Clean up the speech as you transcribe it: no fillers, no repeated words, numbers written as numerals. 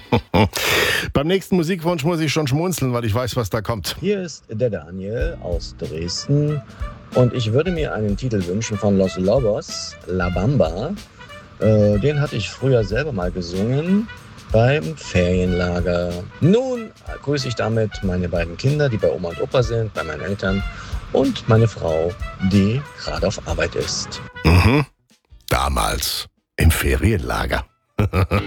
Beim nächsten Musikwunsch muss ich schon schmunzeln, weil ich weiß, was da kommt. Hier ist der Daniel aus Dresden und ich würde mir einen Titel wünschen von Los Lobos, La Bamba. Den hatte ich früher selber mal gesungen beim Ferienlager. Nun grüße ich damit meine beiden Kinder, die bei Oma und Opa sind, bei meinen Eltern und meine Frau, die gerade auf Arbeit ist. Damals im Ferienlager.